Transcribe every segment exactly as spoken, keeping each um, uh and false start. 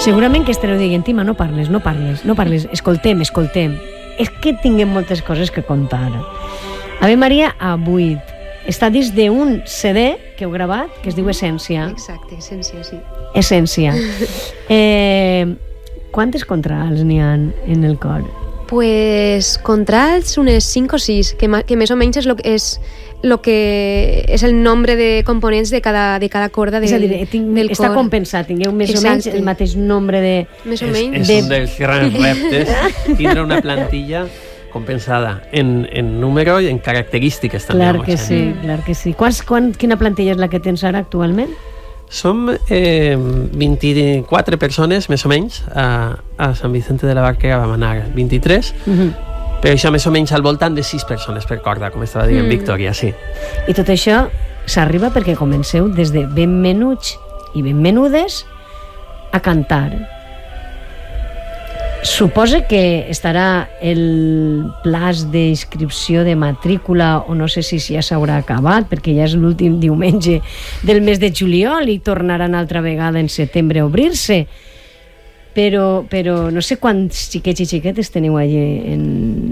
Segurament que estareu dient, Tima, no parles, no parles, no parles, escoltem, escoltem. És que tinguem moltes coses que contar. Ave Maria a vuit. Està dins d'un C D que heu gravat, que es diu Essència. Exacte, Essència, sí. Essència. Eh, quantes contrals n'hi ha en el cor? Pues contralts unes cinc o sis, que, que més o menys és lo, és lo que és el nombre de components de cada, de cada corda del, és a dir, tinc, del està cor. compensat, tingueu més Exacte. o menys el mateix nombre de... Més o És, menys. és de... un dels grans reptes, tindre una plantilla compensada en, en número i en característiques també. Clar que sí, clar que sí. Quants, quan, quina plantilla és la que tens ara actualment? Som eh, vint-i-quatre persones, més o menys, a, a Sant Vicente de la Barquera vam anar vint-i-tres, Uh-huh. però això més o menys al voltant de sis persones per corda, com estava dient mm. Victòria, sí. I tot això s'arriba perquè comenceu des de ben menuts i ben menudes a cantar. Suposa que estarà el plaç d'inscripció de matrícula, o no sé si ja s'haurà acabat, perquè ja és l'últim diumenge del mes de juliol i tornaran altra vegada en setembre a obrir-se. Però, però no sé quants xiquets i xiquetes teniu allí en...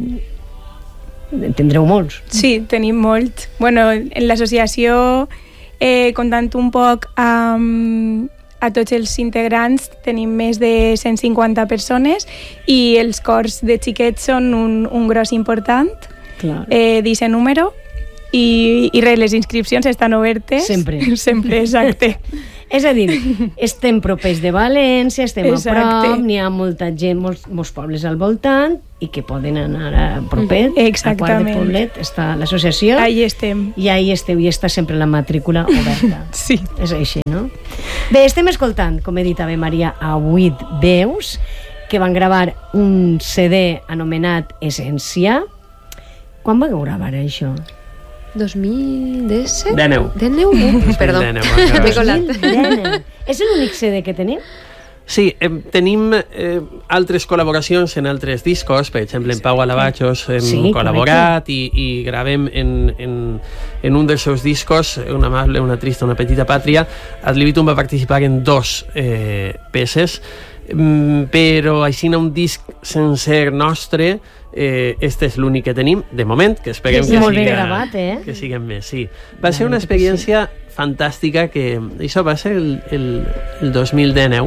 En tindreu molts. Sí, tenim molts. Bueno, en l'associació, eh, comptant un poc amb... a tots els integrants tenim més de cent cinquanta persones i els cors de xiquets són un, un gros important Clar. eh, d'aquest número i, i res, les inscripcions estan obertes Sempre. sempre, exacte. És a dir, estem propers de València, estem Exacte. a prop, n'hi ha molta gent, molts, molts pobles al voltant i que poden anar a proper, Exactament. a Quart de Poblet està l'associació. Ahí estem. I ahí esteu, i està sempre la matrícula oberta. Sí. És així, no? Bé, estem escoltant, com he dit, Ave Maria, a vuit veus, que van gravar un C D anomenat Essència. Quan vau gravar això? dos mil disset? Dèneu. Dèneu? Uh, perdó. Dèneu, M'he colat. dos mil deu. És l'únic C D que teniu? Sí, eh, tenim eh, altres col·laboracions en altres discos, per exemple, en Pau Alabachos hem Sí, col·laborat i, i gravem en, en, en un dels seus discos, Una amable, una trista, una petita pàtria. Ad libitum va participar en dos eh, peces, mm, però així un disc sencer nostre, eh, este és l'únic que tenim, de moment, que esperem Sí, que, molt ben siga, gravat, eh? que siguem més. Sí. Va ser una experiència fantàstica, que això va ser el, el, el dos mil dinou,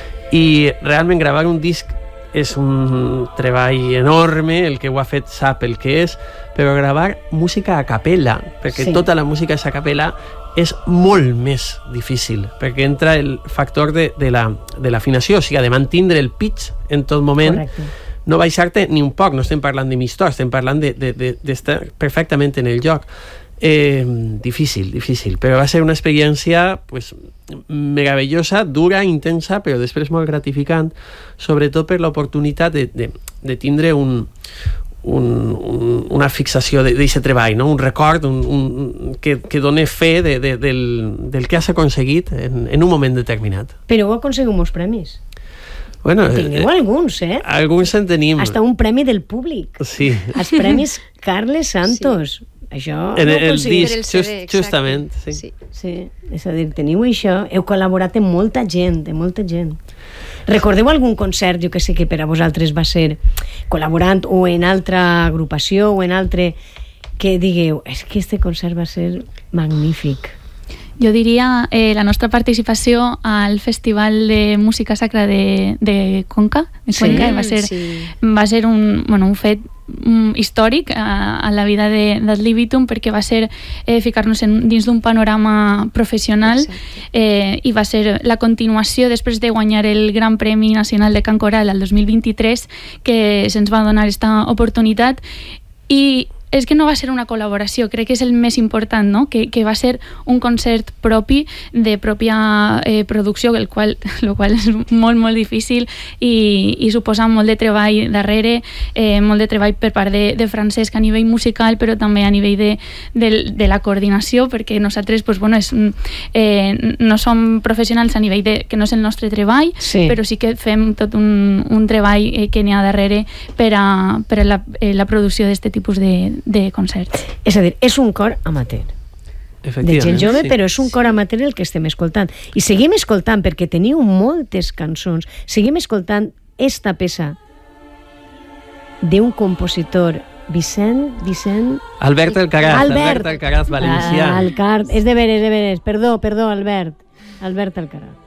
i realment gravar un disc és un treball enorme, el que ho ha fet sap el que és, però gravar música a capella, perquè Sí. tota la música és a capella, és molt més difícil, perquè entra el factor de, de la, de l'afinació, o sigui, de mantindre el pitch en tot moment. Correcte. No baixar-te ni un poc, no estem parlant de mig to, estem parlant d'estar de, de, de perfectament en el lloc. Eh, difícil, difícil, però va ser una experiència pues, meravellosa, dura, intensa, però després molt gratificant, sobretot per l'oportunitat de, de, de tindre un, un, un, una fixació d'aquest treball, no? Un record un, un, que, que doni fe de, de, del, del que has aconseguit en, en un moment determinat. Però heu aconseguit molts premis. Bueno, Tingueu eh, alguns, eh? alguns en tenim. Hasta un premi del públic. Sí. Els premis Carles Santos. Sí. Això En no ho el aconseguim. disc, el C D, just, exacte. justament. Sí. Sí. Sí, és a dir, teniu això, heu col·laborat amb molta gent, de molta gent. Recordeu algun concert, jo que sé, que per a vosaltres va ser col·laborant o en altra agrupació o en altre, que digueu, és que este concert va ser magnífic. Jo diria eh, la nostra participació al Festival de Música Sacra de, de Conca, de Sí, Cuenca, va ser, sí. va ser un, bueno, un fet um, històric a, a la vida d'Ad libitum, perquè va ser eh, ficar-nos en, dins d'un panorama professional eh, i va ser la continuació després de guanyar el Gran Premi Nacional de Cant Coral al dos mil vint-i-tres, que se'ns va donar aquesta oportunitat. I és que no va ser una col·laboració, crec que és el més important, no? que, que va ser un concert propi, de pròpia eh, producció, el qual, el qual és molt, molt difícil i, i suposa molt de treball darrere, eh, molt de treball per part de, de Francesc a nivell musical, però també a nivell de, de, de la coordinació, perquè nosaltres pues, bueno, és, eh, no som professionals a nivell de, que no és el nostre treball, Sí. però sí que fem tot un, un treball eh, que n'hi ha darrere per a, per a la, eh, la producció d'aquest tipus de, de concerts. És a dir, és un cor amateur. de gent jove, sí. Però és un cor amateur el que estem escoltant. I seguim escoltant, perquè teniu moltes cançons. Seguim escoltant esta peça d'un compositor Vicent, Vicent... Albert Alcaraz, Albert, Albert Alcaraz, valencià. Alcar... És de veres, de veres. Perdó, perdó, Albert. Albert Alcaraz.